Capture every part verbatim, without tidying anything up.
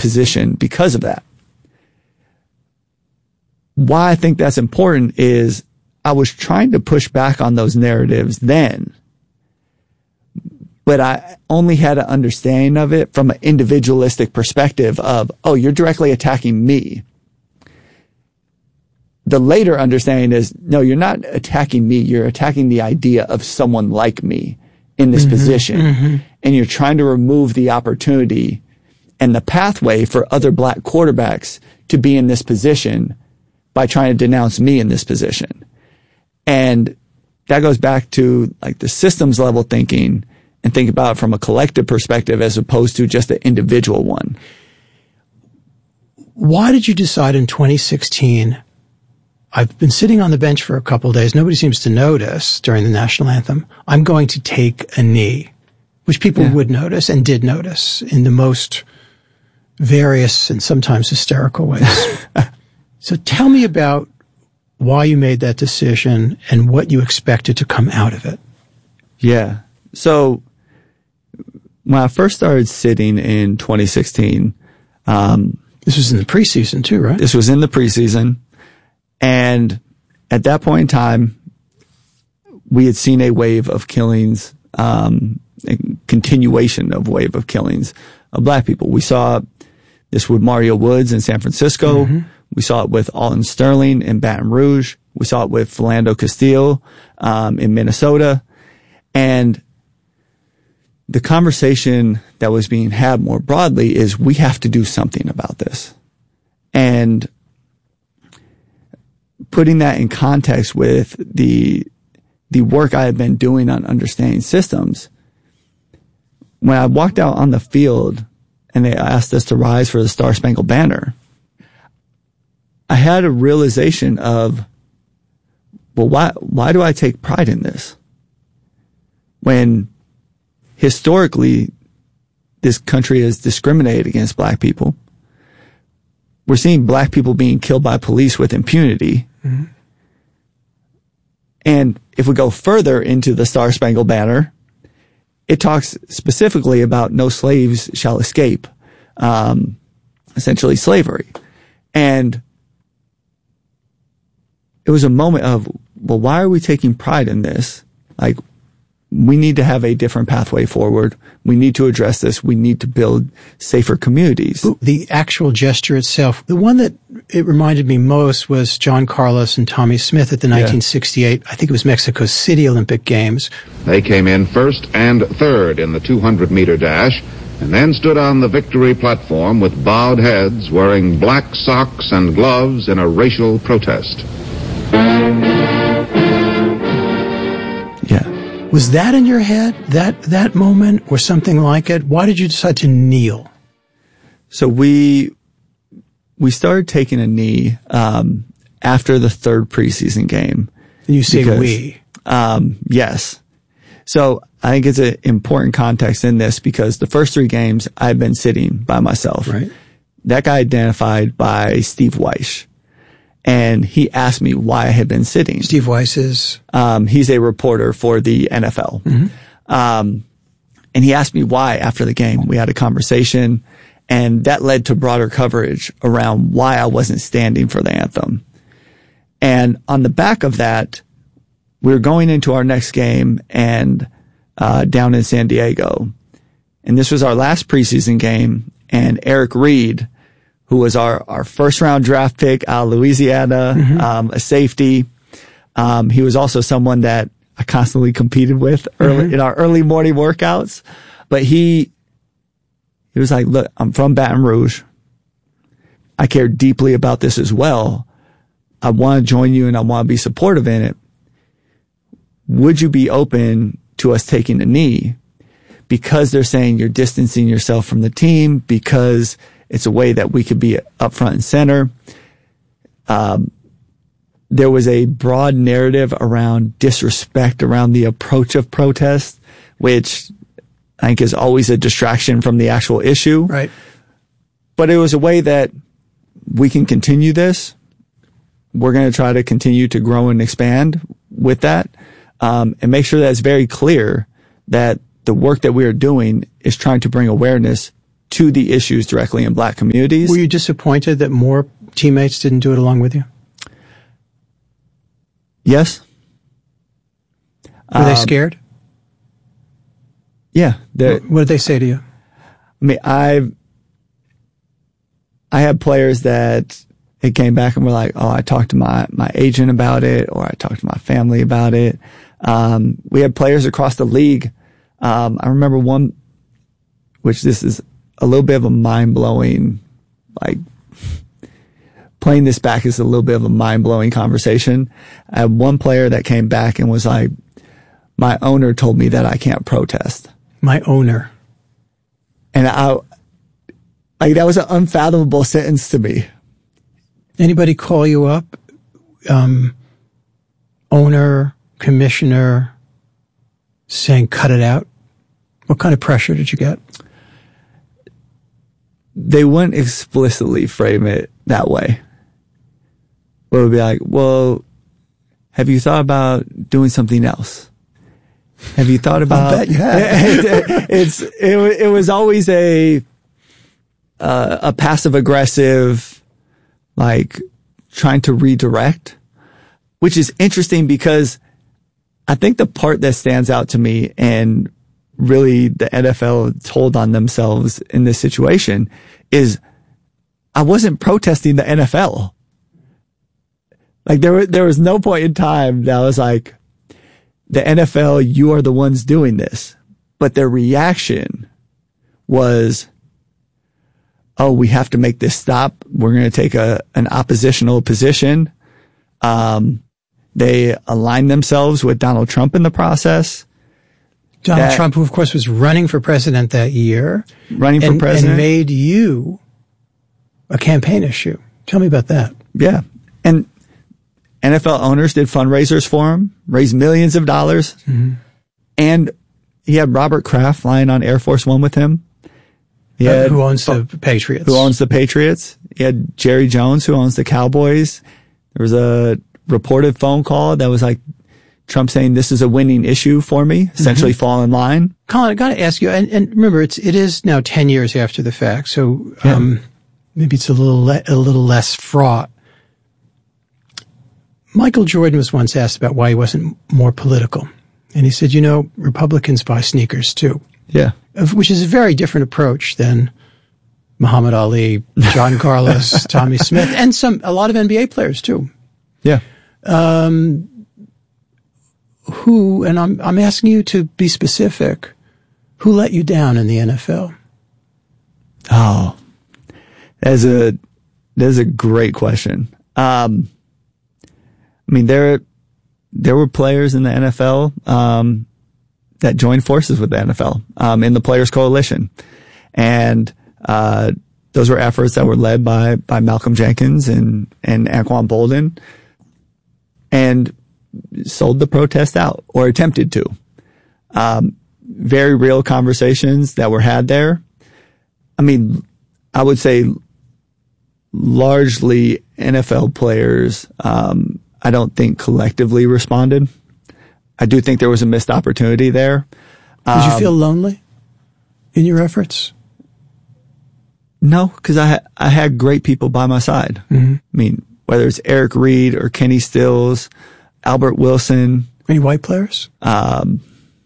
position because of that. Why I think that's important is I was trying to push back on those narratives then, but I only had an understanding of it from an individualistic perspective of, oh, you're directly attacking me. The later understanding is, no, you're not attacking me. You're attacking the idea of someone like me in this mm-hmm, position. Mm-hmm. And you're trying to remove the opportunity and the pathway for other black quarterbacks to be in this position by trying to denounce me in this position. And that goes back to like the systems level thinking and think about it from a collective perspective as opposed to just an individual one. Why did you decide in twenty sixteen, I've been sitting on the bench for a couple of days, nobody seems to notice during the national anthem, I'm going to take a knee, which people yeah. would notice and did notice in the most various and sometimes hysterical ways. So tell me about why you made that decision and what you expected to come out of it. Yeah. So when I first started sitting in twenty sixteen, um, this was in the preseason too, right? This was in the preseason. And at that point in time, we had seen a wave of killings, um, a continuation of wave of killings of black people. We saw this with Mario Woods in San Francisco. Mm-hmm. We saw it with Alton Sterling in Baton Rouge. We saw it with Philando Castile um, in Minnesota. And the conversation that was being had more broadly is we have to do something about this. And putting that in context with the the work I had been doing on understanding systems, when I walked out on the field and they asked us to rise for the Star Spangled Banner, I had a realization of, well, why, why do I take pride in this? When historically this country has discriminated against black people. We're seeing black people being killed by police with impunity. Mm-hmm. And if we go further into the Star Spangled Banner, it talks specifically about no slaves shall escape, um, essentially slavery. And it was a moment of, well, why are we taking pride in this? Like, we need to have a different pathway forward. We need to address this. We need to build safer communities. The actual gesture itself, the one that it reminded me most was John Carlos and Tommy Smith at the yeah. nineteen sixty-eight, I think it was Mexico City Olympic Games. They came in first and third in the two hundred meter dash and then stood on the victory platform with bowed heads, wearing black socks and gloves in a racial protest. Yeah. Was that in your head, that that moment, or something like it? Why did you decide to kneel? So we we started taking a knee um, after the third preseason game. And you say because, we. Um, yes. So I think it's an important context in this because the first three games I've been sitting by myself. Right. That got identified by Steve Weiss. And he asked me why I had been sitting. Steve Weiss is? Um, he's a reporter for the N F L. Mm-hmm. Um, and he asked me why after the game. We had a conversation, and that led to broader coverage around why I wasn't standing for the anthem. And on the back of that, we were going into our next game and uh, down in San Diego. And this was our last preseason game, and Eric Reed, who was our, our first round draft pick out of Louisiana, mm-hmm. um, a safety. Um, he was also someone that I constantly competed with early mm-hmm. in our early morning workouts. But he, he was like, look, I'm from Baton Rouge. I care deeply about this as well. I want to join you and I want to be supportive in it. Would you be open to us taking a knee? Because they're saying you're distancing yourself from the team, because it's a way that we could be up front and center. Um, there was a broad narrative around disrespect around the approach of protest, which I think is always a distraction from the actual issue. Right. But it was a way that we can continue this. We're going to try to continue to grow and expand with that, um, and make sure that it's very clear that the work that we are doing is trying to bring awareness to the issues directly in black communities. Were you disappointed that more teammates didn't do it along with you? Yes. Were um, they scared? Yeah. What did they say to you? I mean, I I had players that it came back and were like, oh, I talked to my, my agent about it, or I talked to my family about it. Um, we had players across the league. Um, I remember one, which this is a little bit of a mind-blowing, like, playing this back is a little bit of a mind-blowing conversation. I had one player that came back and was like, my owner told me that I can't protest. My owner. And I, like, that was an unfathomable sentence to me. Anybody call you up? Um, owner, commissioner, saying, cut it out? What kind of pressure did you get? They wouldn't explicitly frame it that way. But it would be like, well, have you thought about doing something else? Have you thought about? I bet you have. it, it's it, it was always a uh, a passive aggressive, like trying to redirect, which is interesting because I think the part that stands out to me, and really the N F L told on themselves in this situation, is I wasn't protesting the N F L. Like there, there was no point in time that I was like, the N F L, you are the ones doing this. But their reaction was, oh, we have to make this stop. We're going to take a, an oppositional position. Um, they aligned themselves with Donald Trump in the process. Donald that, Trump, who of course was running for president that year. Running for and, president. And made you a campaign issue. Tell me about that. Yeah. And N F L owners did fundraisers for him, raised millions of dollars. Mm-hmm. And he had Robert Kraft flying on Air Force One with him. He had, who owns the Patriots. Who owns the Patriots. He had Jerry Jones, who owns the Cowboys. There was a reported phone call that was like Trump saying, this is a winning issue for me, essentially mm-hmm. fall in line. Colin, I got to ask you, and, and remember, it's, it is now ten years after the fact, so um, yeah. maybe it's a little le- a little less fraught. Michael Jordan was once asked about why he wasn't more political. And he said, you know, Republicans buy sneakers too. Yeah. Which is a very different approach than Muhammad Ali, John Carlos, Tommy Smith, and some, a lot of N B A players too. Yeah. Um, who, and I'm, I'm asking you to be specific, who let you down in the N F L? Oh, that's a, that's a great question. Um, I mean, there, there were players in the N F L, um, that joined forces with the N F L, um, in the Players Coalition. And, uh, those were efforts that were led by, by Malcolm Jenkins and, and Anquan Boldin, and sold the protest out, or attempted to. Um, very real conversations that were had there. I mean, I would say largely N F L players, um, I don't think collectively responded. I do think there was a missed opportunity there. Did um, you feel lonely in your efforts? No, because I, ha- I had great people by my side. Mm-hmm. I mean, whether it's Eric Reed or Kenny Stills, Albert Wilson. Any white players? Um,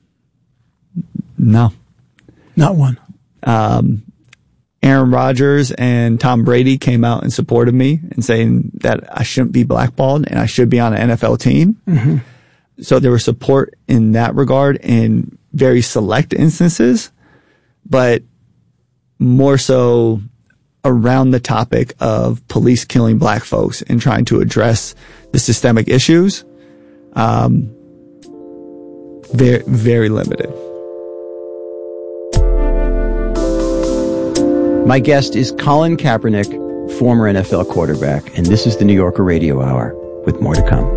no. Not one. Um, Aaron Rodgers and Tom Brady came out and supported me and saying that I shouldn't be blackballed and I should be on an N F L team. Mm-hmm. So there was support in that regard in very select instances, but more so around the topic of police killing black folks and trying to address the systemic issues. Um, very, very limited. My guest is Colin Kaepernick, former N F L quarterback, and this is the New Yorker Radio Hour, with more to come.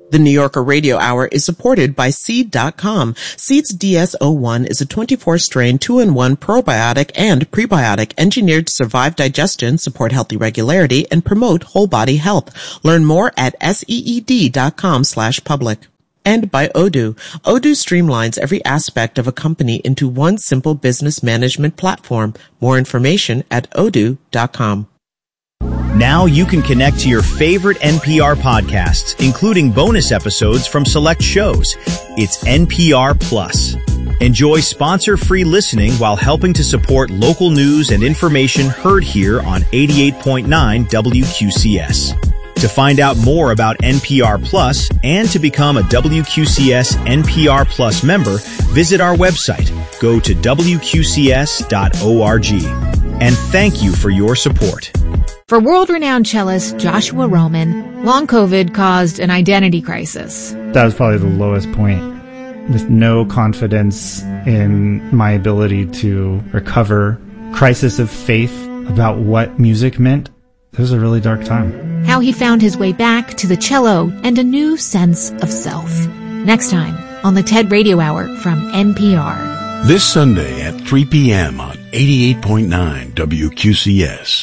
The New Yorker Radio Hour is supported by Seed dot com. Seed's D S zero one is a twenty-four strain two in one probiotic and prebiotic engineered to survive digestion, support healthy regularity, and promote whole body health. Learn more at seed dot com slash public. And by Odoo. Odoo streamlines every aspect of a company into one simple business management platform. More information at odoo dot com. Now you can connect to your favorite N P R podcasts, including bonus episodes from select shows. It's N P R Plus. Enjoy sponsor-free listening while helping to support local news and information heard here on eighty-eight point nine W Q C S. To find out more about N P R Plus and to become a W Q C S N P R Plus member, visit our website. Go to W Q C S dot org. And thank you for your support. For world-renowned cellist Joshua Roman, long COVID caused an identity crisis. That was probably the lowest point. With no confidence in my ability to recover, crisis of faith about what music meant. It was a really dark time. How he found his way back to the cello and a new sense of self. Next time on the TED Radio Hour from N P R. This Sunday at three p.m. on eighty-eight point nine W Q C S.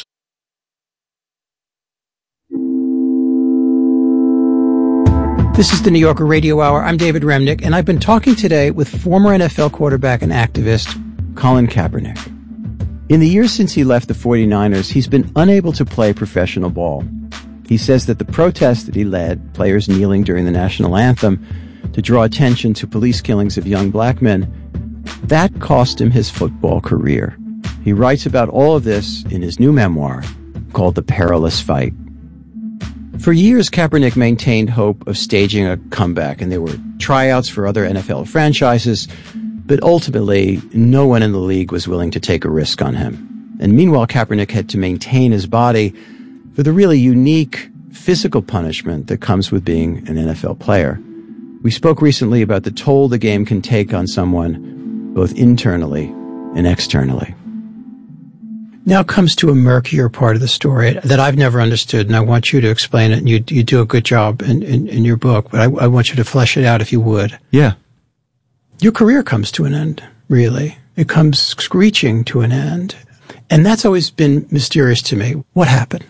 This is the New Yorker Radio Hour. I'm David Remnick, and I've been talking today with former N F L quarterback and activist Colin Kaepernick. In the years since he left the forty-niners, he's been unable to play professional ball. He says that the protest that he led, players kneeling during the national anthem to draw attention to police killings of young black men, that cost him his football career. He writes about all of this in his new memoir called The Perilous Fight. For years, Kaepernick maintained hope of staging a comeback, and there were tryouts for other N F L franchises, but ultimately, no one in the league was willing to take a risk on him. And meanwhile, Kaepernick had to maintain his body for the really unique physical punishment that comes with being an N F L player. We spoke recently about the toll the game can take on someone, both internally and externally. Now comes to a murkier part of the story that I've never understood, and I want you to explain it, and you, you do a good job in, in, in your book, but I, I want you to flesh it out if you would. Yeah. Your career comes to an end, really. It comes screeching to an end. And that's always been mysterious to me. What happened?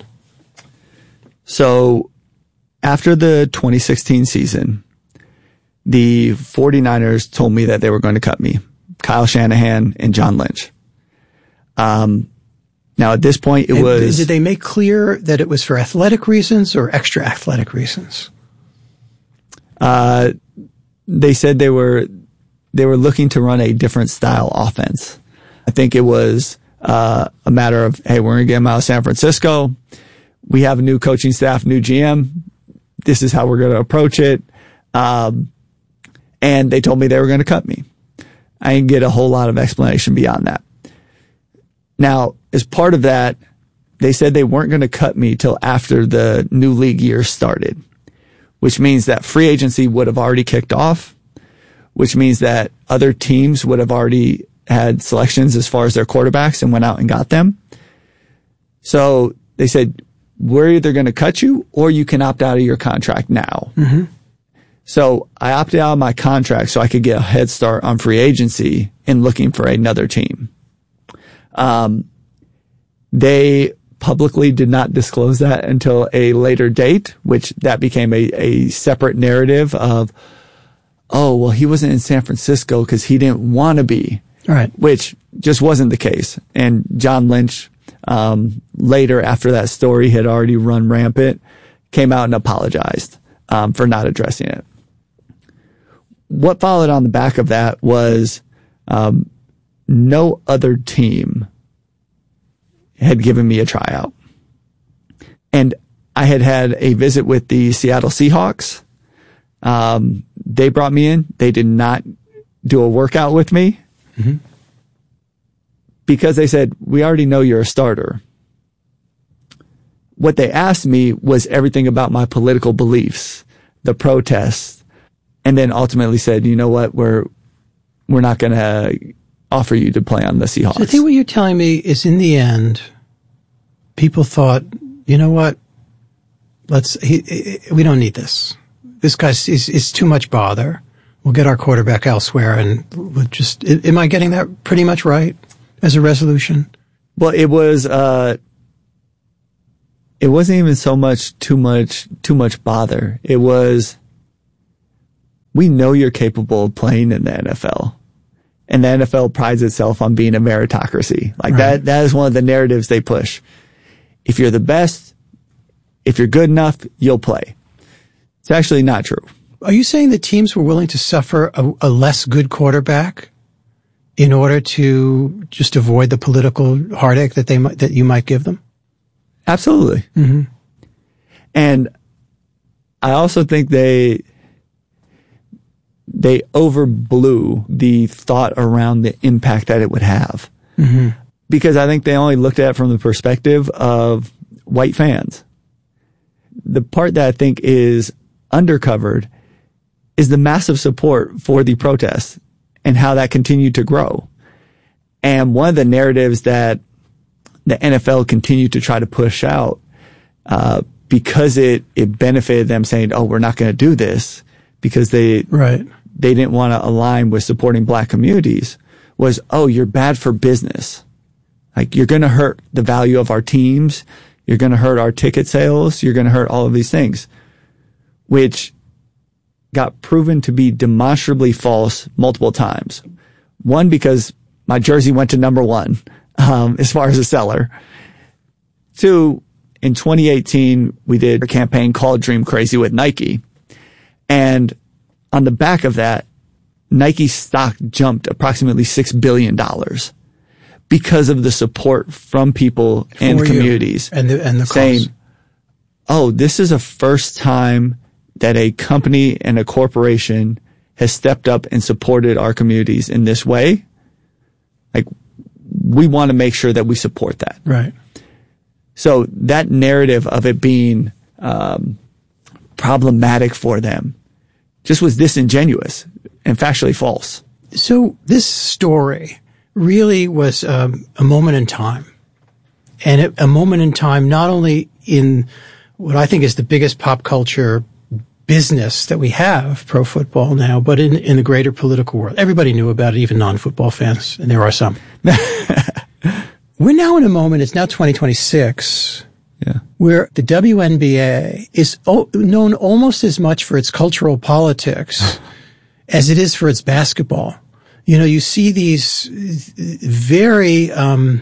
So after the twenty sixteen season, the forty-niners told me that they were going to cut me. Kyle Shanahan and John Lynch. Um, now at this point it and was... Did they make clear that it was for athletic reasons or extra athletic reasons? Uh, they said they were, they were looking to run a different style offense. I think it was, uh, a matter of, hey, we're going to get him out of San Francisco. We have a new coaching staff, new G M. This is how we're going to approach it. Um, and they told me they were going to cut me. I didn't get a whole lot of explanation beyond that. Now, as part of that, they said they weren't going to cut me till after the new league year started, which means that free agency would have already kicked off, which means that other teams would have already had selections as far as their quarterbacks and went out and got them. So they said, we're either going to cut you or you can opt out of your contract now. Mm-hmm. So I opted out of my contract so I could get a head start on free agency and looking for another team. Um, they publicly did not disclose that until a later date, which that became a, a separate narrative of, oh, well, he wasn't in San Francisco because he didn't want to be. Right. Which just wasn't the case. And John Lynch, um, later after that story had already run rampant, came out and apologized, um, for not addressing it. What followed on the back of that was, um, no other team had given me a tryout. And I had had a visit with the Seattle Seahawks. Um, they brought me in. They did not do a workout with me. Mm-hmm. Because they said, we already know you're a starter. What they asked me was everything about my political beliefs, the protests, and then ultimately said, you know what, we're, we're not going to offer you to play on the Seahawks. So I think what you're telling me is in the end, people thought, you know what, let's, he, he, we don't need this. this guy's is, is too much bother. We'll get our quarterback elsewhere, and we'll just. Am I getting that pretty much right as a resolution? Well, it was. Uh, it wasn't even so much too much too much bother. It was. We know you're capable of playing in the N F L, and the N F L prides itself on being a meritocracy. Like right. that. That is one of the narratives they push. If you're the best, if you're good enough, you'll play. It's actually not true. Are you saying that teams were willing to suffer a, a less good quarterback in order to just avoid the political heartache that they might, that you might give them? Absolutely. Mm-hmm. And I also think they they overblew the thought around the impact that it would have. Mm-hmm. Because I think they only looked at it from the perspective of white fans. The part that I think is undercovered is the massive support for the protests and how that continued to grow. And one of the narratives that the N F L continued to try to push out, uh, because it, it benefited them saying, oh, we're not going to do this because they, right. they didn't want to align with supporting black communities, was, oh, you're bad for business. Like, you're going to hurt the value of our teams. You're going to hurt our ticket sales. You're going to hurt all of these things, which got proven to be demonstrably false multiple times. One, because my jersey went to number one, um, as far as a seller. Two, in twenty eighteen, we did a campaign called Dream Crazy with Nike. And on the back of that, Nike stock jumped approximately six billion dollars because of the support from people and communities. And the, and the saying, cause. oh, this is a first time that a company and a corporation has stepped up and supported our communities in this way. Like, we want to make sure that we support that. Right. So that narrative of it being um, problematic for them just was disingenuous and factually false. So this story really was um, a moment in time. And it, a moment in time not only in what I think is the biggest pop culture business that we have, pro football now, but in, in the greater political world. Everybody knew about it, even non-football fans, and there are some. We're now in a moment, it's now twenty twenty-six, yeah, where the W N B A is o- known almost as much for its cultural politics as it is for its basketball. You know, you see these very um,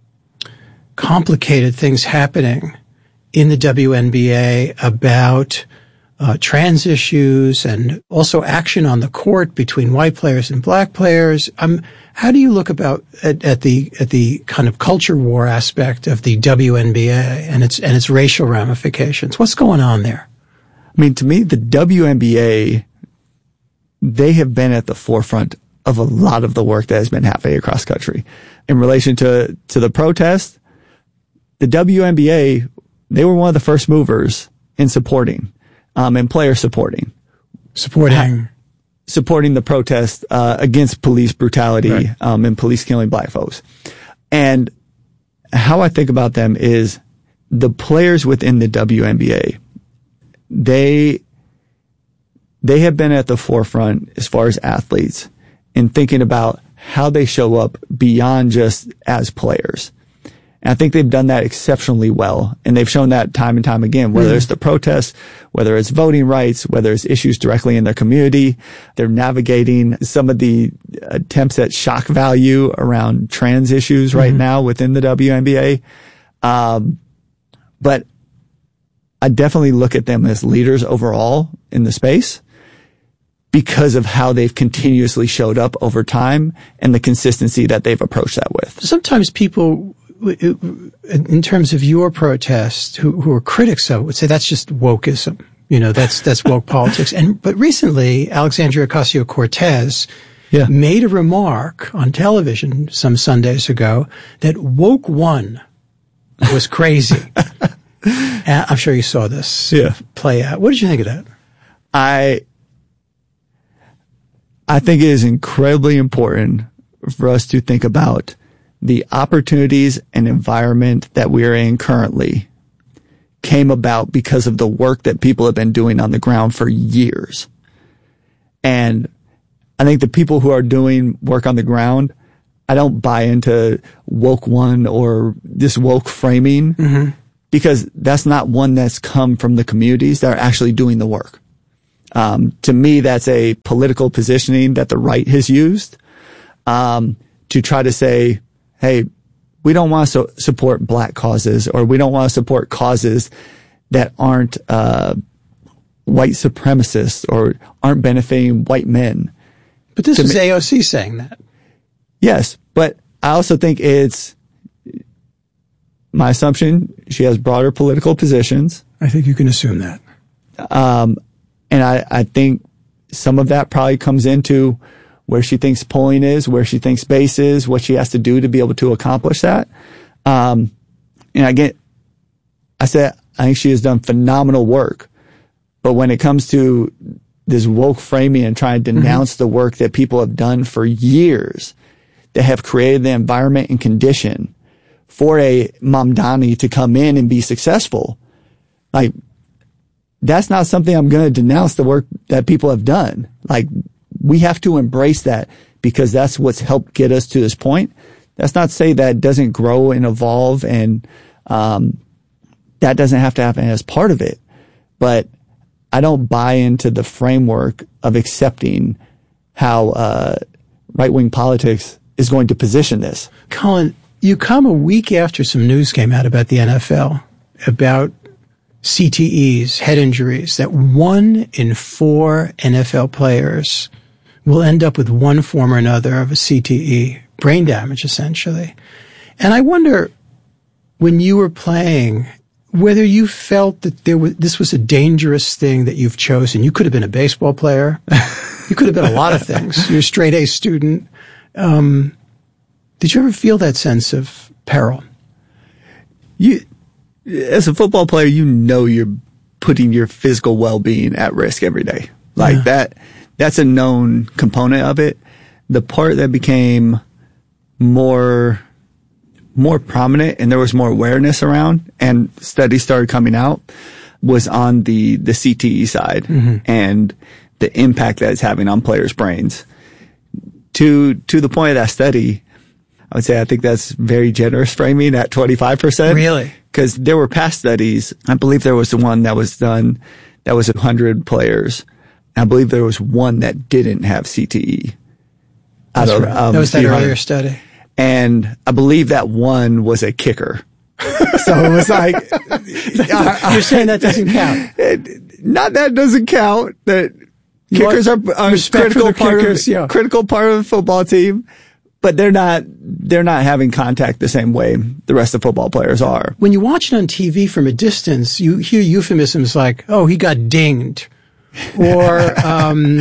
complicated things happening in the W N B A about Uh, trans issues and also action on the court between white players and black players. Um, how do you look about at, at the at the kind of culture war aspect of the W N B A and its and its racial ramifications? What's going on there? I mean, to me, the W N B A, they have been at the forefront of a lot of the work that has been happening across country in relation to to the protest. The W N B A, they were one of the first movers in supporting. Um, and player supporting. Supporting. Supporting the protest, uh, against police brutality, right. um, and police killing black folks. And how I think about them is the players within the W N B A, they, they have been at the forefront as far as athletes in thinking about how they show up beyond just as players. And I think they've done that exceptionally well. And they've shown that time and time again, whether mm. it's the protests, whether it's voting rights, whether it's issues directly in their community. They're navigating some of the attempts at shock value around trans issues right mm-hmm. now within the W N B A. Um, but I definitely look at them as leaders overall in the space because of how they've continuously showed up over time and the consistency that they've approached that with. Sometimes people, in terms of your protest, who, who are critics of it, would say that's just wokeism. You know, that's, that's woke politics. And, but recently, Alexandria Ocasio-Cortez yeah. made a remark on television some Sundays ago that woke one was crazy. And I'm sure you saw this yeah. play out. What did you think of that? I, I think it is incredibly important for us to think about the opportunities and environment that we are in currently came about because of the work that people have been doing on the ground for years. And I think the people who are doing work on the ground, I don't buy into woke one or this woke framing, mm-hmm. because that's not one that's come from the communities that are actually doing the work. Um, to me, that's a political positioning that the right has used, um, to try to say, hey, we don't want to so- support black causes, or we don't want to support causes that aren't, uh, white supremacists or aren't benefiting white men. But this to is ma- A O C saying that. Yes, but I also think it's my assumption she has broader political positions. I think you can assume that. Um, and I, I think some of that probably comes into where she thinks polling is, where she thinks base is, what she has to do to be able to accomplish that. Um, and I get, I said, I think she has done phenomenal work. But when it comes to this woke framing and trying to denounce mm-hmm. the work that people have done for years, that have created the environment and condition for a Mamdani to come in and be successful, like, that's not something I'm going to denounce the work that people have done. Like, we have to embrace that because that's what's helped get us to this point. That's not to say that it doesn't grow and evolve, and um, that doesn't have to happen as part of it. But I don't buy into the framework of accepting how uh, right-wing politics is going to position this. Colin, you come a week after some news came out about the N F L, about C T Es, head injuries, that one in four N F L players will end up with one form or another of a C T E, brain damage, essentially. And I wonder, when you were playing, whether you felt that there was, this was a dangerous thing that you've chosen. You could have been a baseball player. You could have been a lot of things. You're a straight A student. Um, did you ever feel that sense of peril? You, as a football player, you know you're putting your physical well-being at risk every day. Like yeah. that, that's a known component of it. The part that became more, more prominent and there was more awareness around and studies started coming out was on the, the C T E side mm-hmm. and the impact that it's having on players' brains. To, to the point of that study, I would say I think that's very generous framing at twenty-five percent. Really? Because there were past studies. I believe there was the one that was done that was one hundred players. I believe there was one that didn't have C T E. That's right. Um, that was that earlier study. And I believe that one was a kicker. So it was like, you're saying that doesn't count. Not that doesn't count. That kickers are a critical part kickers, of yeah. critical part of the football team, but they're not they're not having contact the same way the rest of football players are. When you watch it on T V from a distance, you hear euphemisms like, "Oh, he got dinged," or um,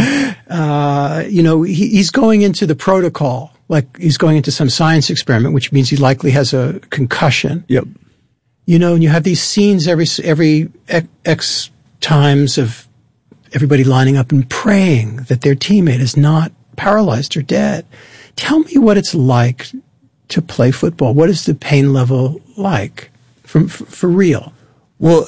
uh, you know, he, he's going into the protocol, like he's going into some science experiment, which means he likely has a concussion. Yep. You know, and you have these scenes every every X times of everybody lining up and praying that their teammate is not paralyzed or dead. Tell me what it's like to play football. What is the pain level like for, for, for real? Well,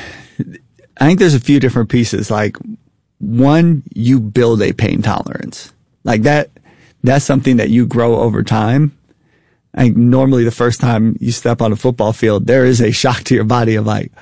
I think there's a few different pieces. Like, one, you build a pain tolerance. Like that, that's something that you grow over time. I think normally the first time you step on a football field, there is a shock to your body of like,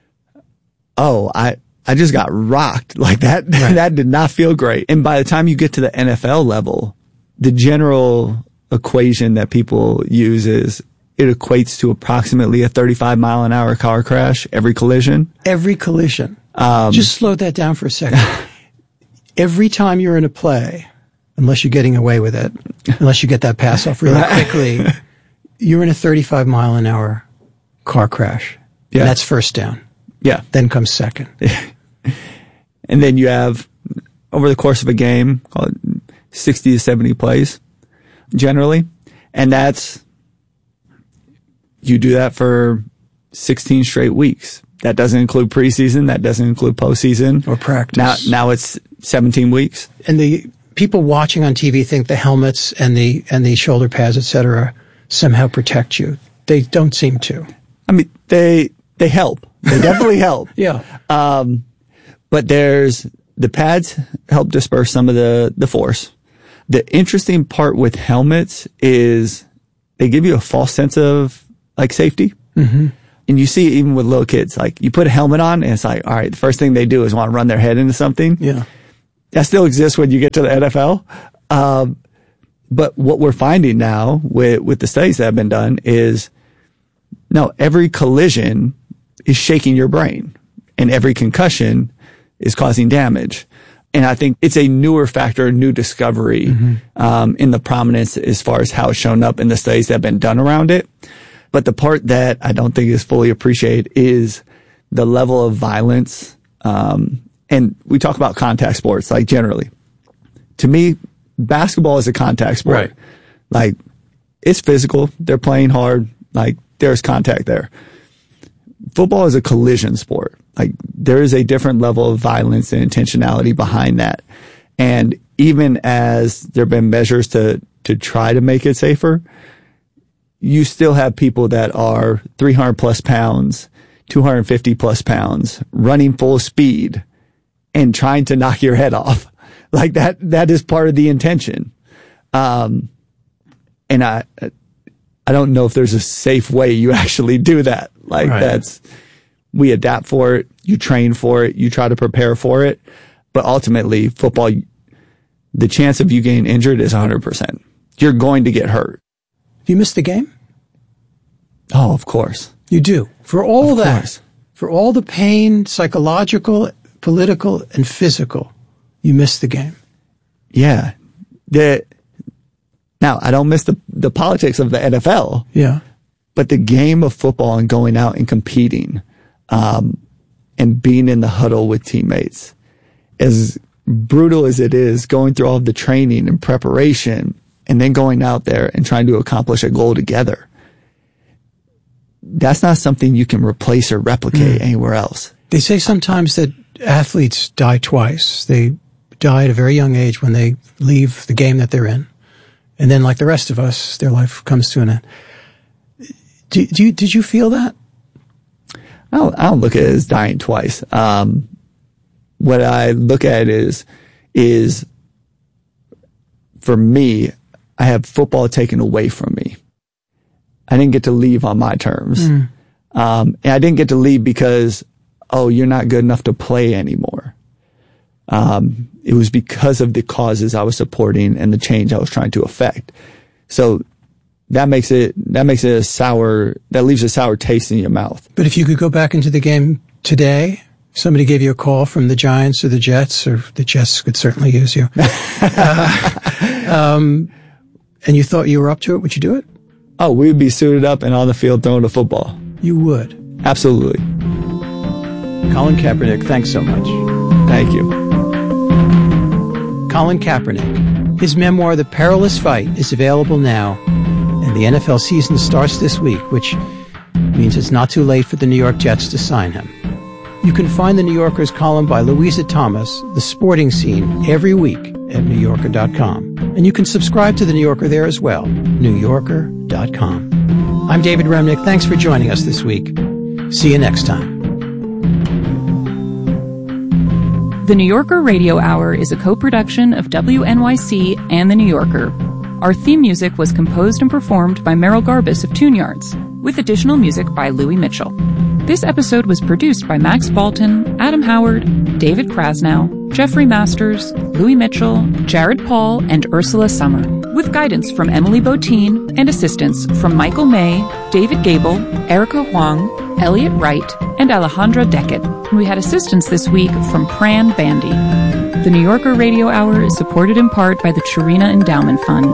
oh, I, I just got rocked like that. Right. That did not feel great. And by the time you get to the N F L level, the general equation that people use is it equates to approximately a thirty-five mile an hour car crash every collision. Every collision. Um, just slow that down for a second. Every time you're in a play, unless you're getting away with it, unless you get that pass off really quickly, you're in a thirty-five mile an hour car crash. Yeah. And that's first down. Yeah. Then comes second. And then you have, over the course of a game, call it sixty to seventy plays, generally. And that's, you do that for sixteen straight weeks. That doesn't include preseason. That doesn't include postseason. Or practice. Now, now it's seventeen weeks. And the people watching on T V think the helmets and the, and the shoulder pads, et cetera, somehow protect you. They don't seem to. I mean, they, they help. They definitely help. Yeah. Um, but there's the pads help disperse some of the, the force. The interesting part with helmets is they give you a false sense of like safety. Mm-hmm. And you see it even with little kids, like you put a helmet on and it's like, all right, the first thing they do is want to run their head into something. Yeah. That still exists when you get to the N F L. Um, but what we're finding now with, with the studies that have been done is no, every collision is shaking your brain and every concussion is causing damage. And I think it's a newer factor, a new discovery, mm-hmm. um, in the prominence as far as how it's shown up in the studies that have been done around it. But the part that I don't think is fully appreciated is the level of violence. Um, and we talk about contact sports, like generally. To me, basketball is a contact sport. Right. Like, it's physical. They're playing hard. Like, there's contact there. Football is a collision sport. Like, there is a different level of violence and intentionality behind that. And even as there have been measures to, to try to make it safer, you still have people that are three hundred plus pounds, two hundred fifty plus pounds, running full speed and trying to knock your head off. Like that, that is part of the intention. Um, and I, I don't know if there's a safe way you actually do that. Like right. that's, we adapt for it. You train for it. You try to prepare for it. But ultimately football, the chance of you getting injured is one hundred percent. You're going to get hurt. Do you miss the game? Oh, of course. You do. For all of that, course. For all the pain, psychological, political, and physical, you miss the game. Yeah. The, now, I don't miss the, the politics of the N F L. Yeah. But the game of football and going out and competing, um, and being in the huddle with teammates, as brutal as it is, going through all of the training and preparation, and then going out there and trying to accomplish a goal together. That's not something you can replace or replicate mm. anywhere else. They say sometimes that athletes die twice. They die at a very young age when they leave the game that they're in. And then like the rest of us, their life comes to an end. Do, do you, did you feel that? I don't, I don't look at it as dying twice. Um, what I look at it is, is for me, I have football taken away from me. I didn't get to leave on my terms. Mm. Um, and I didn't get to leave because, oh, you're not good enough to play anymore. Um, it was because of the causes I was supporting and the change I was trying to affect. So that makes it, that makes it a sour, that leaves a sour taste in your mouth. But if you could go back into the game today, somebody gave you a call from the Giants or the Jets, or the Jets could certainly use you. uh, um, and you thought you were up to it, would you do it? Oh, we would be suited up and on the field throwing a football. You would? Absolutely. Colin Kaepernick, thanks so much. Thank you. Colin Kaepernick. His memoir, The Perilous Fight, is available now, and the N F L season starts this week, which means it's not too late for the New York Jets to sign him. You can find the New Yorker's column by Louisa Thomas, The Sporting Scene, every week at new yorker dot com. And you can subscribe to the New Yorker there as well, new yorker dot com. I'm David Remnick. Thanks for joining us this week. See you next time. The New Yorker Radio Hour is a co-production of W N Y C and The New Yorker. Our theme music was composed and performed by Merrill Garbus of Tune Yards, with additional music by Louis Mitchell. This episode was produced by Max Balton, Adam Howard, David Krasnow, Jeffrey Masters, Louis Mitchell, Jared Paul, and Ursula Summer, with guidance from Emily Botine and assistance from Michael May, David Gable, Erica Huang, Elliot Wright, and Alejandra Deckett. We had assistance this week from Pran Bandy. The New Yorker Radio Hour is supported in part by the Chirina Endowment Fund.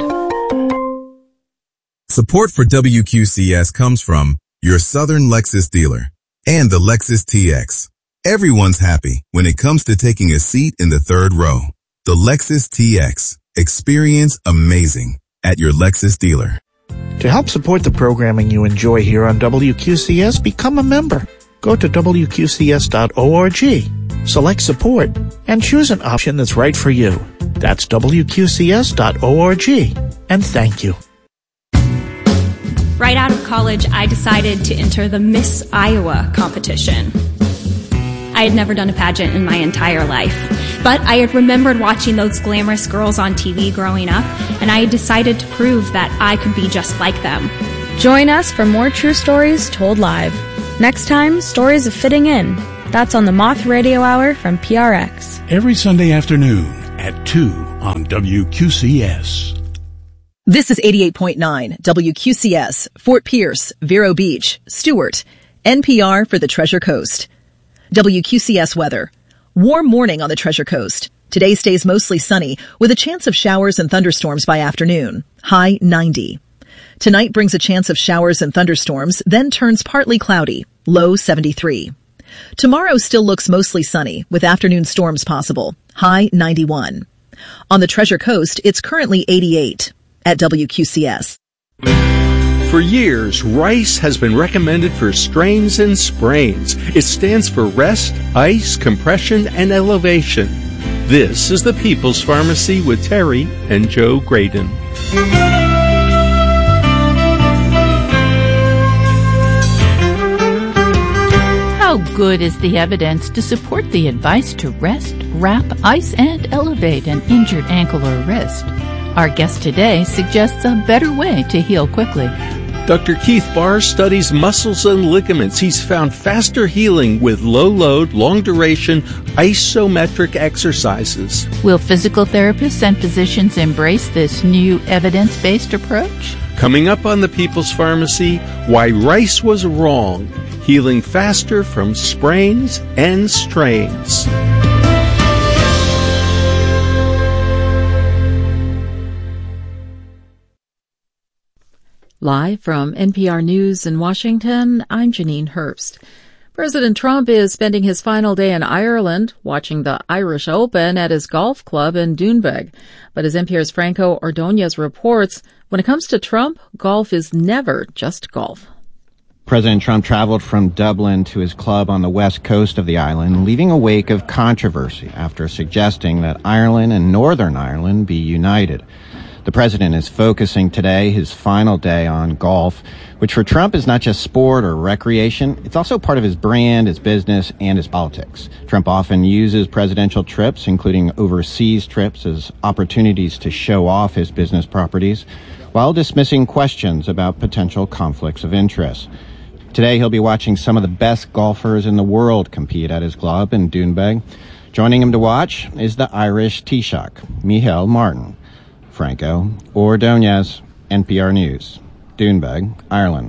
Support for W Q C S comes from your Southern Lexus dealer and the Lexus T X. Everyone's happy when it comes to taking a seat in the third row. The Lexus T X. Experience amazing at your Lexus dealer. To help support the programming you enjoy here on W Q C S, become a member. Go to W Q C S dot org, select support, and choose an option that's right for you. That's W Q C S dot org, and thank you. Right out of college, I decided to enter the Miss Iowa competition. I had never done a pageant in my entire life, but I had remembered watching those glamorous girls on T V growing up, and I had decided to prove that I could be just like them. Join us for more true stories told live. Next time, Stories of Fitting In. That's on the Moth Radio Hour from P R X. Every Sunday afternoon at two on W Q C S. This is eighty-eight point nine W Q C S, Fort Pierce, Vero Beach, Stewart, N P R for the Treasure Coast. W Q C S weather. Warm morning on the Treasure Coast. Today stays mostly sunny with a chance of showers and thunderstorms by afternoon. High ninety. Tonight brings a chance of showers and thunderstorms, then turns partly cloudy. Low seventy-three. Tomorrow still looks mostly sunny with afternoon storms possible. High ninety-one. On the Treasure Coast, it's currently eighty-eight at W Q C S. For years, RICE has been recommended for strains and sprains. It stands for rest, ice, compression, and elevation. This is the People's Pharmacy with Terry and Joe Graydon. How good is the evidence to support the advice to rest, wrap, ice, and elevate an injured ankle or wrist? Our guest today suggests a better way to heal quickly. Doctor Keith Barr studies muscles and ligaments. He's found faster healing with low-load, long-duration, isometric exercises. Will physical therapists and physicians embrace this new evidence-based approach? Coming up on the People's Pharmacy, why RICE was wrong. Healing faster from sprains and strains. Live from N P R News in Washington, I'm Janine Herbst. President Trump is spending his final day in Ireland watching the Irish Open at his golf club in Doonbeg. But as N P R's Franco Ordonez reports, when it comes to Trump, golf is never just golf. President Trump traveled from Dublin to his club on the west coast of the island, leaving a wake of controversy after suggesting that Ireland and Northern Ireland be united. The president is focusing today, his final day, on golf, which for Trump is not just sport or recreation. It's also part of his brand, his business, and his politics. Trump often uses presidential trips, including overseas trips, as opportunities to show off his business properties, while dismissing questions about potential conflicts of interest. Today, he'll be watching some of the best golfers in the world compete at his club in Doonbeg. Joining him to watch is the Irish Taoiseach, Micheál Martin. Franco Ordonez, N P R News, Doonbeg, Ireland.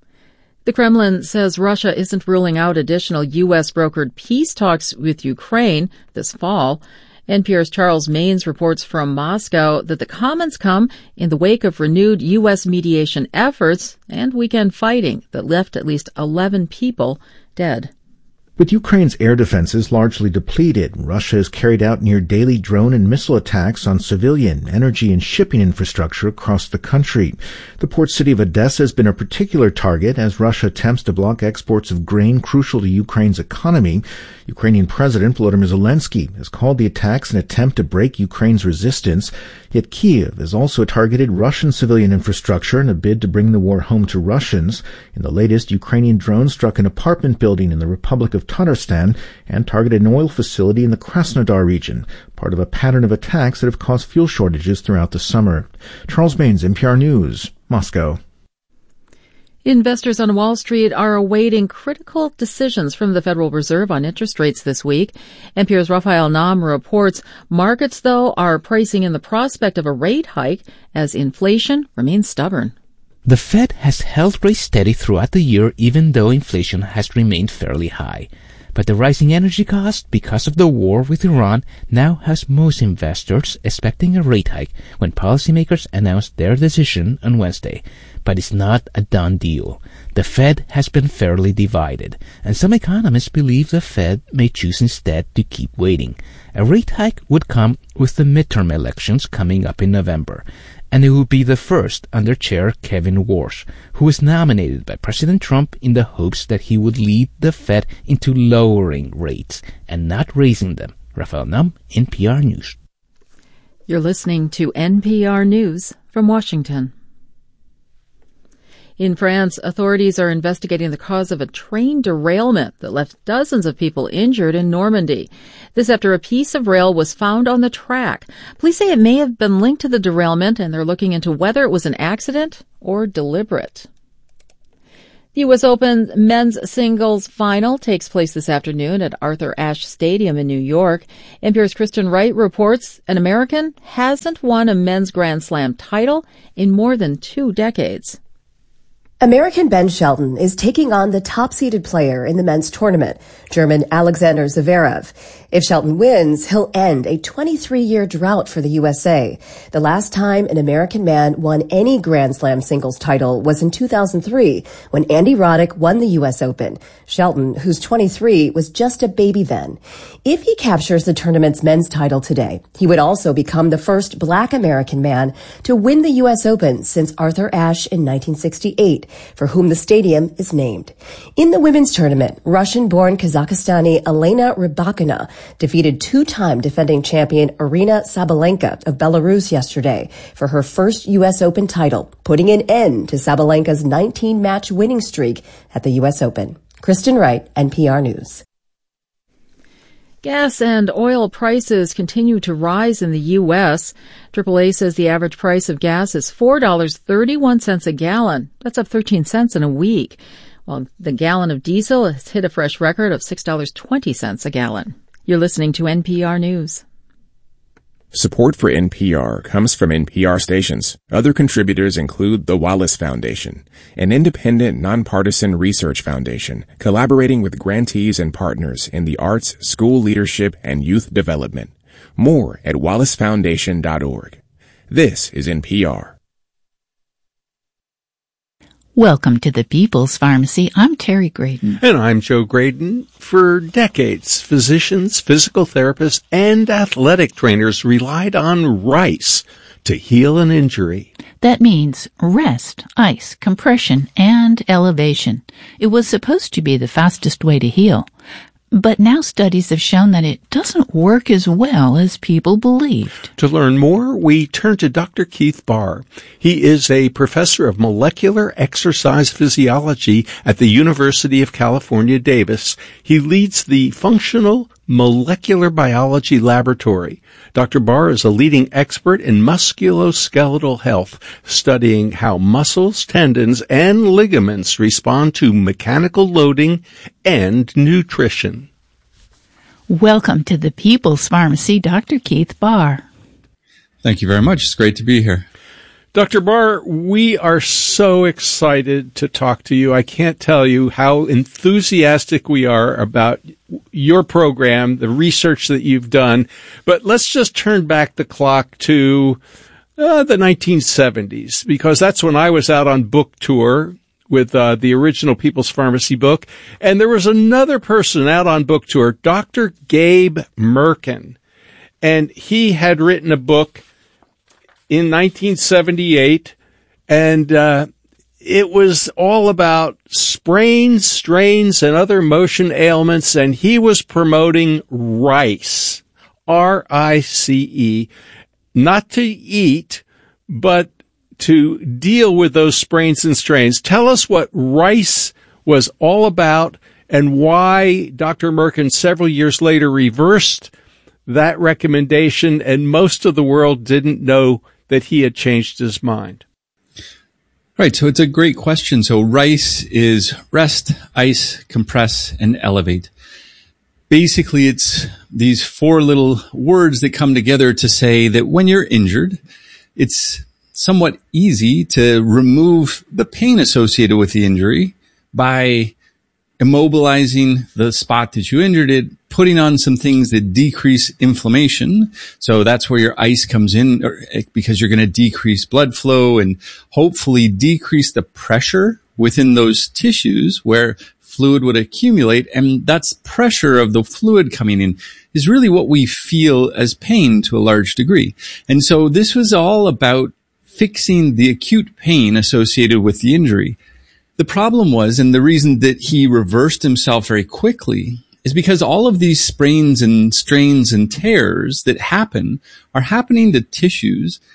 The Kremlin says Russia isn't ruling out additional U S-brokered peace talks with Ukraine this fall. N P R's Charles Maines reports from Moscow that the comments come in the wake of renewed U S mediation efforts and weekend fighting that left at least eleven people dead. With Ukraine's air defenses largely depleted, Russia has carried out near-daily drone and missile attacks on civilian, energy, and shipping infrastructure across the country. The port city of Odessa has been a particular target as Russia attempts to block exports of grain crucial to Ukraine's economy. Ukrainian President Volodymyr Zelensky has called the attacks an attempt to break Ukraine's resistance. Yet Kyiv has also targeted Russian civilian infrastructure in a bid to bring the war home to Russians. In the latest, Ukrainian drones struck an apartment building in the Republic of Tatarstan and targeted an oil facility in the Krasnodar region, part of a pattern of attacks that have caused fuel shortages throughout the summer. Charles Maines, N P R News, Moscow. Investors on Wall Street are awaiting critical decisions from the Federal Reserve on interest rates this week. N P R's Raphael Nam reports markets, though, are pricing in the prospect of a rate hike as inflation remains stubborn. The Fed has held rates steady throughout the year, even though inflation has remained fairly high. But the rising energy cost because of the war with Iran now has most investors expecting a rate hike when policymakers announce their decision on Wednesday. But it's not a done deal. The Fed has been fairly divided, and some economists believe the Fed may choose instead to keep waiting. A rate hike would come with the midterm elections coming up in November, and it would be the first under Chair Kevin Warsh, who was nominated by President Trump in the hopes that he would lead the Fed into lowering rates and not raising them. Raphael Nam, N P R News. You're listening to N P R News from Washington. In France, authorities are investigating the cause of a train derailment that left dozens of people injured in Normandy. This after a piece of rail was found on the track. Police say it may have been linked to the derailment, and they're looking into whether it was an accident or deliberate. The U S Open men's singles final takes place this afternoon at Arthur Ashe Stadium in New York. N P R's Kristen Wright reports an American hasn't won a men's Grand Slam title in more than two decades. American Ben Shelton is taking on the top-seeded player in the men's tournament, German Alexander Zverev. If Shelton wins, he'll end a twenty-three-year drought for the U S A. The last time an American man won any Grand Slam singles title was in two thousand three, when Andy Roddick won the U S Open. Shelton, who's twenty-three, was just a baby then. If he captures the tournament's men's title today, he would also become the first black American man to win the U S Open since Arthur Ashe in nineteen sixty-eight, for whom the stadium is named. In the women's tournament, Russian-born Kazakhstani Elena Rybakina defeated two-time defending champion Aryna Sabalenka of Belarus yesterday for her first U S Open title, putting an end to Sabalenka's nineteen-match winning streak at the U S Open. Kristen Wright, N P R News. Gas and oil prices continue to rise in the U S. triple A says the average price of gas is four dollars and thirty-one cents a gallon. That's up thirteen cents in a week. While the gallon of diesel has hit a fresh record of six dollars and twenty cents a gallon. You're listening to N P R News. Support for N P R comes from N P R stations. Other contributors include the Wallace Foundation, an independent, nonpartisan research foundation collaborating with grantees and partners in the arts, school leadership, and youth development. More at wallace foundation dot org. This is N P R. Welcome to the People's Pharmacy. I'm Terry Graydon. And I'm Joe Graydon. For decades, physicians, physical therapists, and athletic trainers relied on rice to heal an injury. That means rest, ice, compression, and elevation. It was supposed to be the fastest way to heal. But now studies have shown that it doesn't work as well as people believed. To learn more, we turn to Doctor Keith Barr. He is a professor of molecular exercise physiology at the University of California, Davis. He leads the Functional Molecular Biology Laboratory. Doctor Barr is a leading expert in musculoskeletal health, studying how muscles, tendons, and ligaments respond to mechanical loading and nutrition. Welcome to the People's Pharmacy, Doctor Keith Barr. Thank you very much. It's great to be here. Doctor Barr, we are so excited to talk to you. I can't tell you how enthusiastic we are about your program, the research that you've done. But let's just turn back the clock to uh, the nineteen seventies, because that's when I was out on book tour with uh, the original People's Pharmacy book. And there was another person out on book tour, Doctor Gabe Mirkin. And he had written a book in nineteen seventy-eight, and uh, it was all about sprains, strains, and other motion ailments, and he was promoting rice, R I C E, not to eat, but to deal with those sprains and strains. Tell us what rice was all about and why Doctor Mirkin several years later reversed that recommendation, and most of the world didn't know that he had changed his mind. Right, so it's a great question. So rice is rest, ice, compress, and elevate. Basically, it's these four little words that come together to say that when you're injured, it's somewhat easy to remove the pain associated with the injury by immobilizing the spot that you injured it, putting on some things that decrease inflammation. So that's where your ice comes in, because you're going to decrease blood flow and hopefully decrease the pressure within those tissues where fluid would accumulate. And that's pressure of the fluid coming in is really what we feel as pain to a large degree. And so this was all about fixing the acute pain associated with the injury. The problem was, and the reason that he reversed himself very quickly, is because all of these sprains and strains and tears that happen are happening to tissues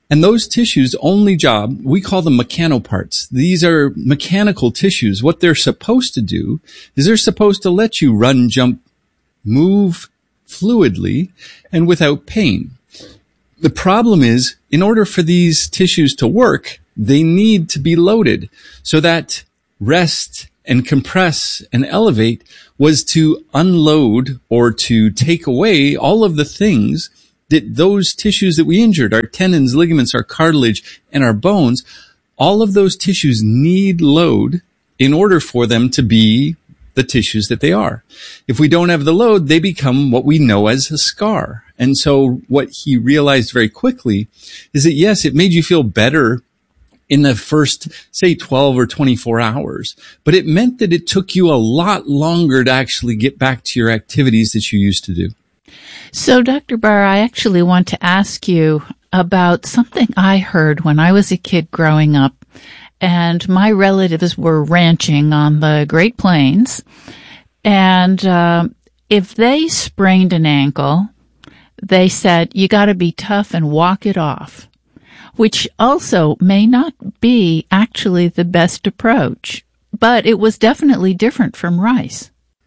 And those tissues' only job, we call them mechanoparts. These are mechanical tissues. What they're supposed to do is they're supposed to let you run, jump, move fluidly and without pain. The problem is, in order for these tissues to work, they need to be loaded. So that rest and compress and elevate was to unload or to take away all of the things that those tissues that we injured, our tendons, ligaments, our cartilage, and our bones, all of those tissues need load in order for them to be the tissues that they are. If we don't have the load, they become what we know as a scar. And so what he realized very quickly is that, yes, it made you feel better in the first, say, twelve or twenty-four hours, but it meant that it took you a lot longer to actually get back to your activities that you used to do. So, Doctor Barr, I actually want to ask you about something I heard when I was a kid growing up, and my relatives were ranching on the Great Plains, and uh, if they sprained an ankle, they said, you got to be tough and walk it off, which also may not be actually the best approach, but it was definitely different from Rice.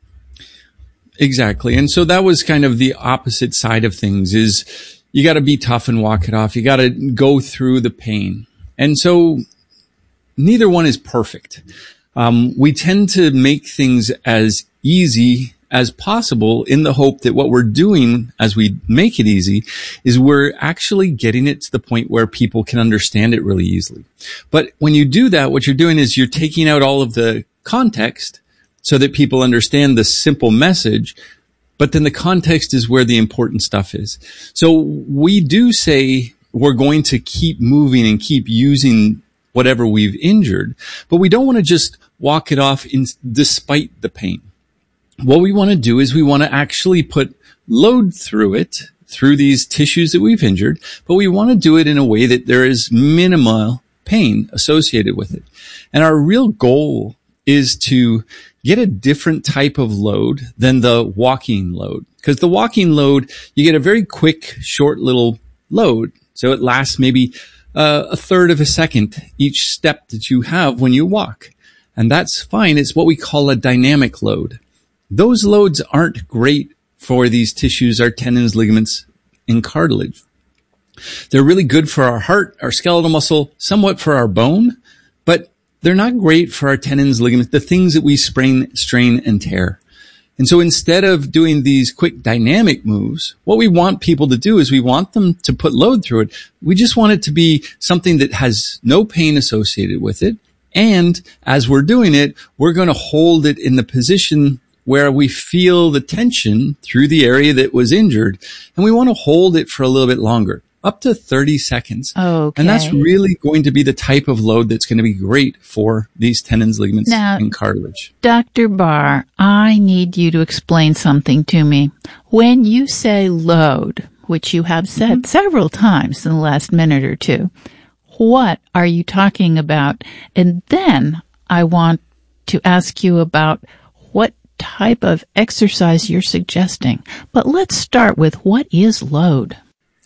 Exactly. And so that was kind of the opposite side of things, is you got to be tough and walk it off. You got to go through the pain. And so neither one is perfect. Um, we tend to make things as easy as possible in the hope that what we're doing as we make it easy is we're actually getting it to the point where people can understand it really easily. But when you do that, what you're doing is you're taking out all of the context so that people understand the simple message, but then the context is where the important stuff is. So we do say we're going to keep moving and keep using whatever we've injured, but we don't want to just walk it off in, despite the pain. What we want to do is we want to actually put load through it, through these tissues that we've injured, but we want to do it in a way that there is minimal pain associated with it. And our real goal is to get a different type of load than the walking load. Because the walking load, you get a very quick, short little load. So it lasts maybe uh, a third of a second each step that you have when you walk. And that's fine. It's what we call a dynamic load. Those loads aren't great for these tissues, our tendons, ligaments, and cartilage. They're really good for our heart, our skeletal muscle, somewhat for our bone, but they're not great for our tendons, ligaments, the things that we sprain, strain, and tear. And so instead of doing these quick dynamic moves, what we want people to do is we want them to put load through it. We just want it to be something that has no pain associated with it. And as we're doing it, we're going to hold it in the position where we feel the tension through the area that was injured. And we want to hold it for a little bit longer, up to thirty seconds. Okay. And that's really going to be the type of load that's going to be great for these tendons, ligaments, now, and cartilage. Doctor Barr, I need you to explain something to me. When you say load, which you have said mm-hmm. several times in the last minute or two, what are you talking about? And then I want to ask you about what type of exercise you're suggesting. But let's start with, what is load?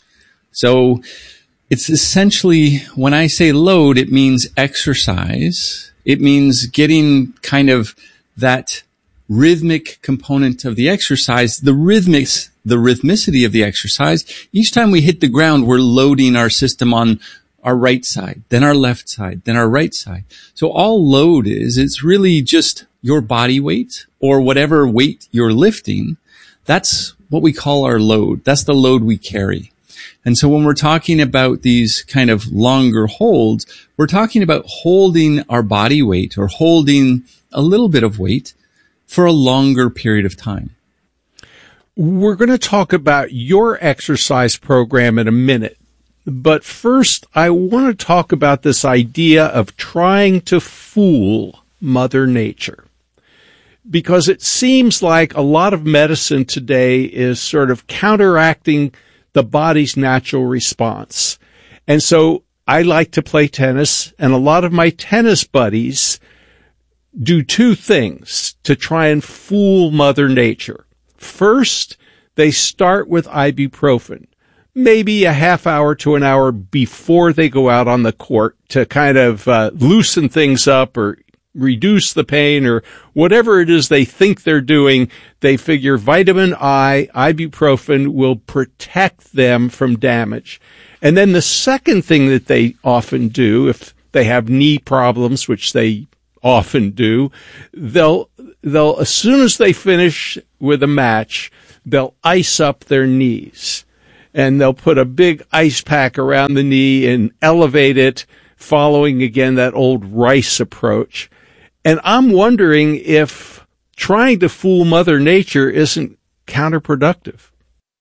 So it's essentially, when I say load, it means exercise. It means getting kind of that rhythmic component of the exercise, the rhythmics, the rhythmicity of the exercise. Each time we hit the ground, we're loading our system on our right side, then our left side, then our right side. So all load is, it's really just your body weight or whatever weight you're lifting. That's what we call our load. That's the load we carry. And so when we're talking about these kind of longer holds, we're talking about holding our body weight or holding a little bit of weight for a longer period of time. We're going to talk about your exercise program in a minute. But first, I want to talk about this idea of trying to fool Mother Nature. Because it seems like a lot of medicine today is sort of counteracting the body's natural response. And so I like to play tennis, and a lot of my tennis buddies do two things to try and fool Mother Nature. First, they start with ibuprofen. maybe a half hour to an hour before they go out on the court to kind of uh, loosen things up or reduce the pain or whatever it is they think they're doing. They figure vitamin I, ibuprofen, will protect them from damage. And then the second thing that they often do, if they have knee problems, which they often do, they'll, they'll, as soon as they finish with a match, they'll ice up their knees. And they'll put a big ice pack around the knee and elevate it, following again that old Rice approach. And I'm wondering if trying to fool Mother Nature isn't counterproductive.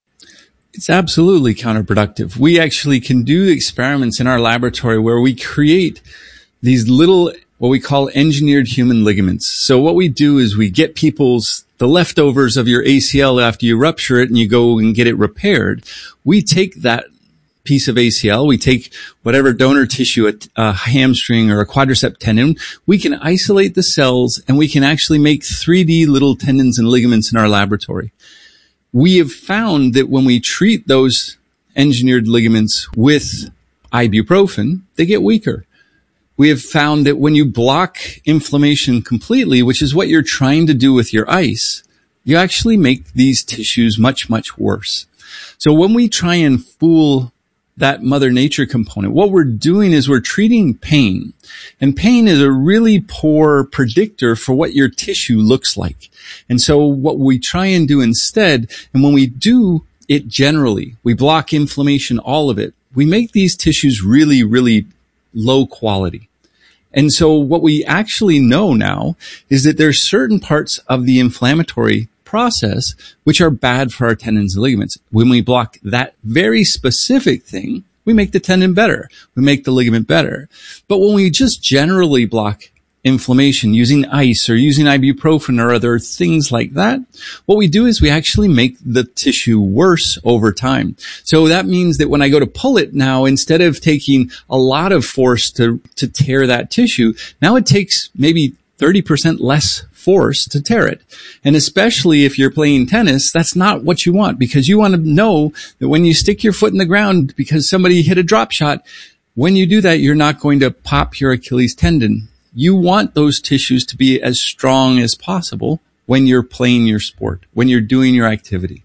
It's absolutely counterproductive. We actually can do experiments in our laboratory where we create these little, what we call engineered human ligaments. So what we do is we get people's, the leftovers of your A C L after you rupture it and you go and get it repaired. We take that piece of A C L, we take whatever donor tissue, a, a hamstring or a quadricep tendon, we can isolate the cells and we can actually make three D little tendons and ligaments in our laboratory. We have found that when we treat those engineered ligaments with ibuprofen, they get weaker. We have found that when you block inflammation completely, which is what you're trying to do with your ice, you actually make these tissues much, much worse. So when we try and fool that Mother Nature component, what we're doing is we're treating pain. And pain is a really poor predictor for what your tissue looks like. And so what we try and do instead, and when we do it generally, we block inflammation, all of it, we make these tissues really, really low quality. And so what we actually know now is that there's certain parts of the inflammatory process which are bad for our tendons and ligaments. When we block that very specific thing, we make the tendon better. We make the ligament better. But when we just generally block inflammation using ice or using ibuprofen or other things like that, what we do is we actually make the tissue worse over time. So that means that when I go to pull it now, instead of taking a lot of force to, to tear that tissue, now it takes maybe thirty percent less force to tear it. And especially if you're playing tennis, that's not what you want, because you want to know that when you stick your foot in the ground because somebody hit a drop shot, when you do that, you're not going to pop your Achilles tendon. You want those tissues to be as strong as possible when you're playing your sport, when you're doing your activity.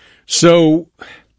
So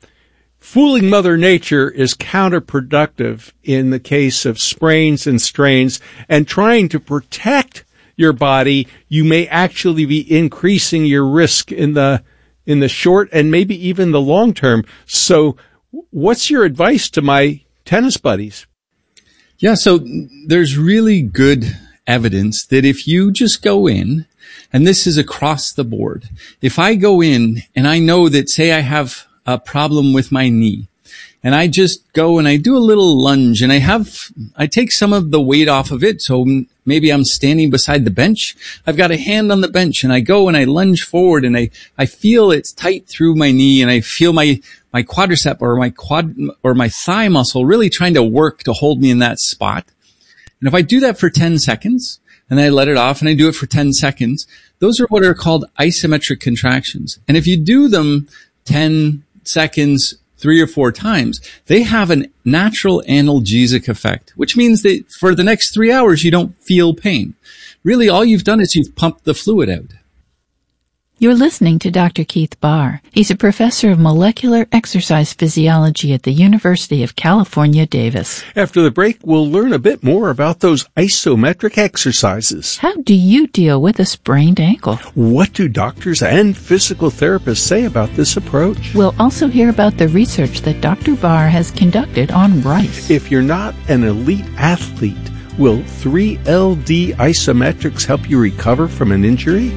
fooling Mother Nature is counterproductive in the case of sprains and strains, and trying to protect your body, you may actually be increasing your risk in the in the short and maybe even the long term. So what's your advice to my tennis buddies? Yeah, so there's really good evidence that if you just go in, and this is across the board, if I go in and I know that, say I have a problem with my knee, and I just go and I do a little lunge and I have, I take some of the weight off of it. So maybe I'm standing beside the bench. I've got a hand on the bench and I go and I lunge forward and I, I feel it's tight through my knee and I feel my, my quadricep or my quad or my thigh muscle really trying to work to hold me in that spot. And if I do that for ten seconds and I let it off and I do it for ten seconds, those are what are called isometric contractions. And if you do them ten seconds, three or four times, they have a natural analgesic effect, which means that for the next three hours, you don't feel pain. Really, all you've done is you've pumped the fluid out. You're listening to Doctor Keith Barr. He's a professor of molecular exercise physiology at the University of California, Davis. After the break, we'll learn a bit more about those isometric exercises. How do you deal with a sprained ankle? What do doctors and physical therapists say about this approach? We'll also hear about the research that Doctor Barr has conducted on rice. If you're not an elite athlete, will three L D isometrics help you recover from an injury?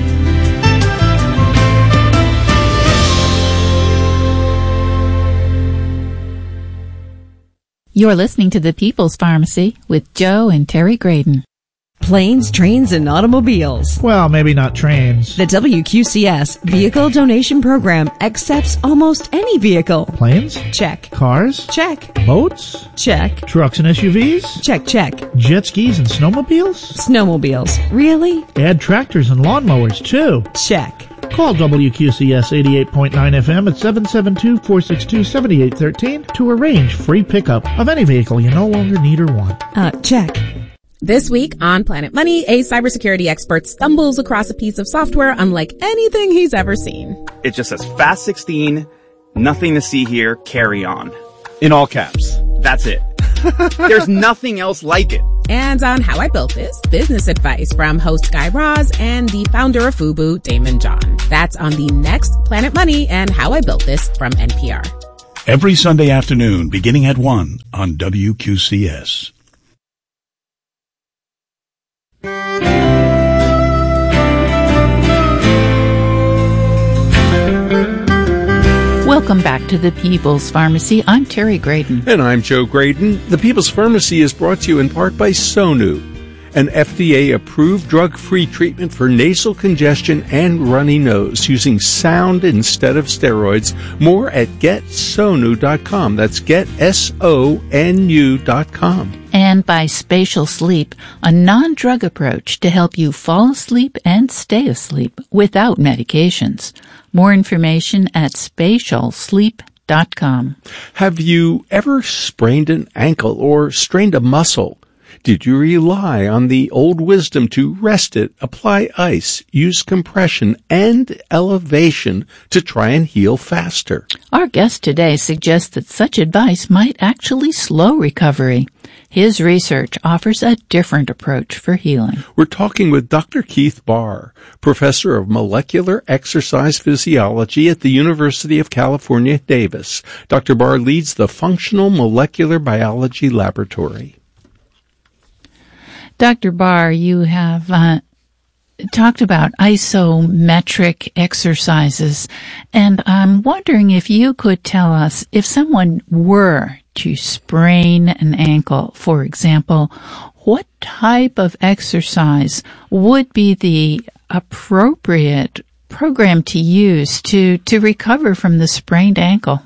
You're listening to The People's Pharmacy with Joe and Terry Graydon. Planes, trains, and automobiles. Well, maybe not trains. The W Q C S Vehicle Donation Program accepts almost any vehicle. Planes? Check. Cars? Check. Boats? Check. Trucks and S U Vs? Check, check. Jet skis and snowmobiles? Snowmobiles. Really? Add tractors and lawnmowers, too. Check. Call W Q C S eighty-eight point nine F M at seven seven two, four six two, seven eight one three to arrange free pickup of any vehicle you no longer need or want. Uh, check. This week on Planet Money, a cybersecurity expert stumbles across a piece of software unlike anything he's ever seen. It just says fast sixteen, nothing to see here, carry on. In all caps. That's it. There's nothing else like it. And on How I Built This, business advice from host Guy Raz and the founder of FUBU, Damon John. That's on the next Planet Money and How I Built This from N P R. Every Sunday afternoon, beginning at one on W Q C S. Welcome back to the People's Pharmacy. I'm Terry Graydon. And I'm Joe Graydon. The People's Pharmacy is brought to you in part by Sonu, an F D A-approved drug-free treatment for nasal congestion and runny nose using sound instead of steroids. More at get sonu dot com. That's get S O N U dot com. And by Spatial Sleep, a non-drug approach to help you fall asleep and stay asleep without medications. More information at spatial sleep dot com. Have you ever sprained an ankle or strained a muscle? Did you rely on the old wisdom to rest it, apply ice, use compression and elevation to try and heal faster? Our guest today suggests that such advice might actually slow recovery. His research offers a different approach for healing. We're talking with Doctor Keith Barr, professor of molecular exercise physiology at the University of California, Davis. Doctor Barr leads the Functional Molecular Biology Laboratory. Doctor Barr, you have uh, talked about isometric exercises, and I'm wondering if you could tell us if someone were to sprain an ankle, for example, what type of exercise would be the appropriate program to use to, to recover from the sprained ankle?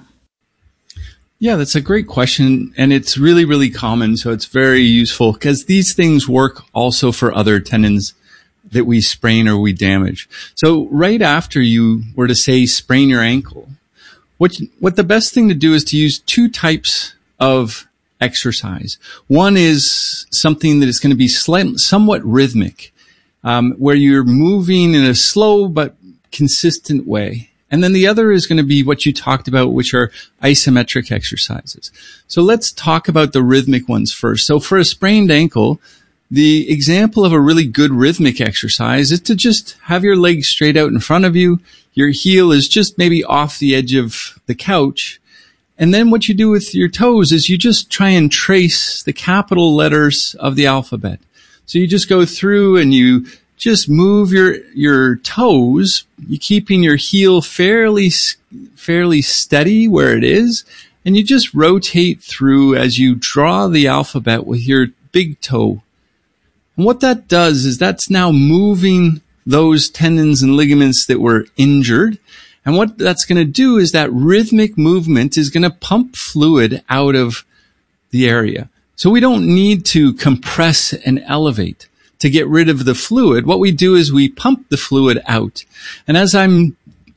Yeah, that's a great question, and it's really, really common, so it's very useful because these things work also for other tendons that we sprain or we damage. So right after you were to say sprain your ankle, what what the best thing to do is to use two types of exercise. One is something that is going to be slight, somewhat rhythmic, um, where you're moving in a slow but consistent way. And then the other is going to be what you talked about, which are isometric exercises. So let's talk about the rhythmic ones first. So for a sprained ankle, the example of a really good rhythmic exercise is to just have your legs straight out in front of you. Your heel is just maybe off the edge of the couch. And then what you do with your toes is you just try and trace the capital letters of the alphabet. So you just go through and you just move your your toes, you keeping your heel fairly fairly steady where it is, and you just rotate through as you draw the alphabet with your big toe. And what that does is that's now moving those tendons and ligaments that were injured. And what that's going to do is that rhythmic movement is going to pump fluid out of the area. So we don't need to compress and elevate to get rid of the fluid. What we do is we pump the fluid out. And as I'm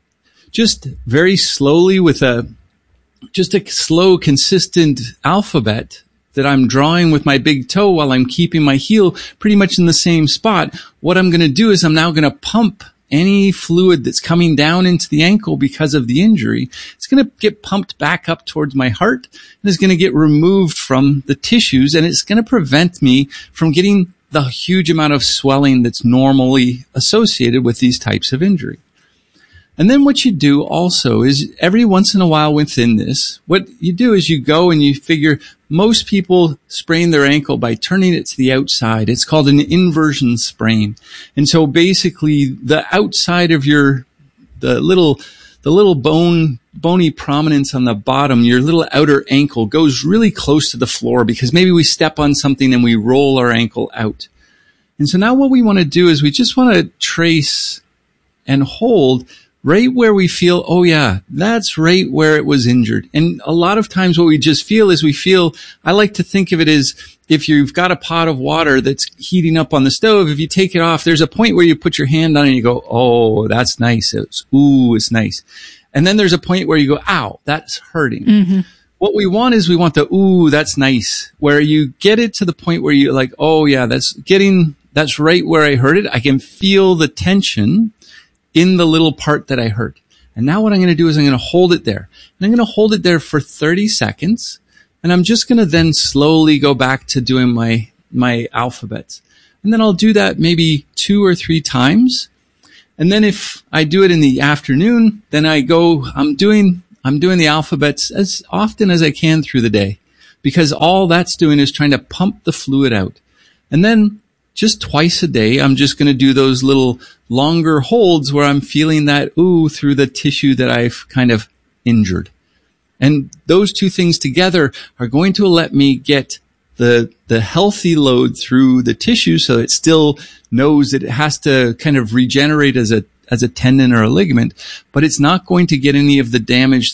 just very slowly with a, just a slow, consistent alphabet that I'm drawing with my big toe while I'm keeping my heel pretty much in the same spot, what I'm going to do is I'm now going to pump any fluid that's coming down into the ankle because of the injury. It's going to get pumped back up towards my heart and is going to get removed from the tissues, and it's going to prevent me from getting the huge amount of swelling that's normally associated with these types of injury. And then what you do also is every once in a while within this, what you do is you go and you figure most people sprain their ankle by turning it to the outside. It's called an inversion sprain. And so basically the outside of your, the little, the little bone, bony prominence on the bottom, your little outer ankle goes really close to the floor because maybe we step on something and we roll our ankle out. And so now what we want to do is we just want to trace and hold right where we feel, oh yeah, that's right where it was injured. And a lot of times what we just feel is we feel, I like to think of it as if you've got a pot of water that's heating up on the stove, if you take it off, there's a point where you put your hand on it and you go, oh, that's nice. It's, ooh, it's nice. And then there's a point where you go, ow, that's hurting. Mm-hmm. What we want is we want the, ooh, that's nice, where you get it to the point where you're like, oh yeah, that's getting, that's right where I hurt it. I can feel the tension in the little part that I hurt. And now what I'm going to do is I'm going to hold it there. And I'm going to hold it there for thirty seconds. And I'm just going to then slowly go back to doing my, my alphabets. And then I'll do that maybe two or three times. And then if I do it in the afternoon, then I go, I'm doing, I'm doing the alphabets as often as I can through the day, because all that's doing is trying to pump the fluid out. And then just twice a day, I'm just going to do those little longer holds where I'm feeling that ooh through the tissue that I've kind of injured. And those two things together are going to let me get the the healthy load through the tissue so it still knows that it has to kind of regenerate as a as a tendon or a ligament, but it's not going to get any of the damage